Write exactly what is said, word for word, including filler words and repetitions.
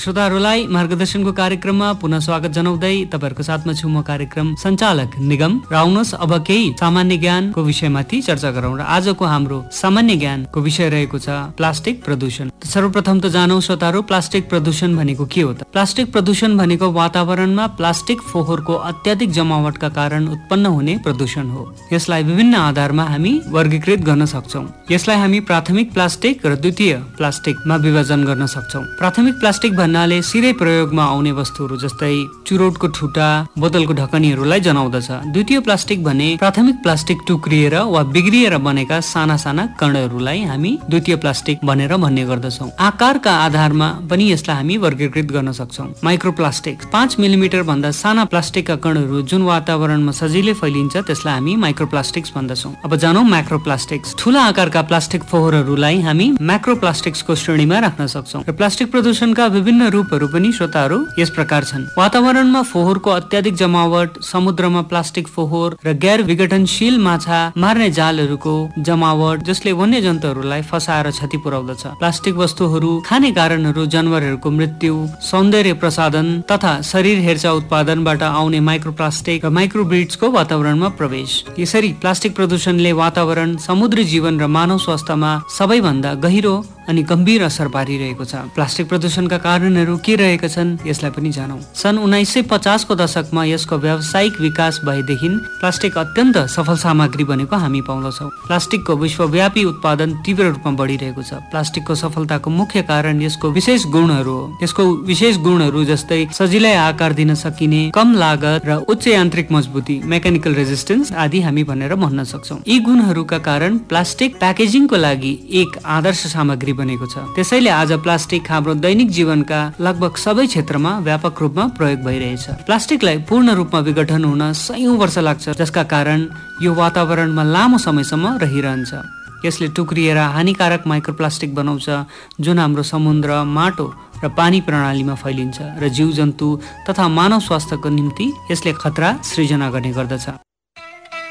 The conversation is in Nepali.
श्रोताहरूलाई मार्गदर्शनको कार्यक्रममा पुनः स्वागत जनाउँदै तपाईहरुको साथमा छु म कार्यक्रम सञ्चालक निगम। र आउनुहोस् अब केही सामान्य ज्ञानको विषयमाथि चर्चा गरौँ। र आजको हाम्रो सामान्य ज्ञानको विषय रहेको छ प्लास्टिक प्रदूषण। सर्वप्रथम त जानौं श्रोताहरू, प्लास्टिक प्रदूषण भनेको के हो त? प्लास्टिक प्रदूषण भनेको वातावरणमा प्लास्टिक फोहोरको अत्याधिक जमावटका कारण उत्पन्न हुने प्रदूषण हो। यसलाई विभिन्न आधारमा हामी वर्गीकृत गर्न सक्छौं। यसलाई हामी प्राथमिक प्लास्टिक र द्वितीय प्लास्टिकमा विभाजन गर्न सक्छौं। प्राथमिक प्लास्टिक भन्नाले सिधै प्रयोगमा आउने वस्तुहरू जस्तै चुरोटको ठुटा, बोतलको ढकनीहरूलाई जनाउँदछ। द्वितीय प्लास्टिक भने प्राथमिक प्लास्टिक टुक्रिएर वा बिग्रिएर बनेका साना साना कणहरूलाई हामी द्वितीय प्लास्टिक भनेर भन्ने गर्दछौं। आकारका आधारमा पनि यसलाई हामी वर्गीकृत गर्न सक्छौं। माइक्रोप्लास्टिक पाँच मिलिमिटर भन्दा साना प्लास्टिकका कणहरू जुन वातावरणमा सजिलै फैलिन्छ त्यसलाई हामी माइक्रोप्लास्टिक्स भन्दछौं। अब जानौं म्याक्रोप्लास्टिक्स। ठूला आकारका प्लास्टिक फोहोरहरूलाई हामी म्याक्रोप्लास्टिक्सको श्रेणीमा राख्न सक्छौं। र प्लास्टिक प्रदूषणका विभिन्न रूपहरू पनि श्रोताहरू यस प्रकार छन्। वातावरणमा फोहोरको अत्याधिक जमावट, समुद्रमा प्लास्टिक फोहोर र गैर विघटनशील माछा मार्ने जालहरूको जमावट जसले वन्यजन्तुहरूलाई फसाएर क्षति पुर्याउँदछ। प्लास्टिक वस्तुहरू खाने कारणहरू जनावरहरूको मृत्यु, सौन्दर्य प्रसाधन तथा शरीर हेरचाह उत्पादनबाट आउने माइक्रोप्लास्टिक र माइक्रोब्रिड्सको वातावरणमा प्रवेश। यसरी प्लास्टिक प्रदूषणले वातावरण, समुद्री जीवन र मानव स्वास्थ्यमा सबैभन्दा गहिरो अनि गम्भीर असर पारिरहेको छ। प्लास्टिक प्रदूषणका कारणहरू के रहेका छन् यसलाई पनि जानौं। सन् उन्नाइस सय पचास को दशकमा यसको व्यावसायिक विकास भएदेखि प्लास्टिक अत्यन्त सफल सामग्री बनेको हामी पाउँदछौँ। प्लास्टिकको विश्वव्यापी उत्पादन तीव्र रूपमा बढिरहेको छ। प्लास्टिकको सफलताको मुख्य कारण यसको विशेष गुणहरू हो। यसको विशेष गुणहरू जस्तै सजिलै आकार दिन सकिने, कम लागत र उच्च यान्त्रिक मजबुती, मेकानिकल रेजिस्टेन्स आदि हामी भनेर भन्न सक्छौं। यी गुणहरूका कारण प्लास्टिक प्याकेजिङको लागि एक आदर्श सामग्री बनेको छ। त्यसैले आज प्लास्टिक हाम्रो दैनिक जीवनका लगभग सबै क्षेत्रमा व्यापक रूपमा प्रयोग भइरहेछ। प्लास्टिकलाई पूर्ण रूपमा विघटन हुन सयौं वर्ष लाग्छ, जसका कारण यो वातावरणमा लामो समयसम्म रहिरहन्छ। यसले टुक्रिएर हानिकारक माइक्रोप्लास्टिक बनाउँछ जुन हाम्रो समुद्र, माटो र पानी प्रणालीमा फैलिन्छ र जीवजन्तु तथा मानव स्वास्थ्यको निम्ति यसले खतरा सृजना गर्ने गर्दछ।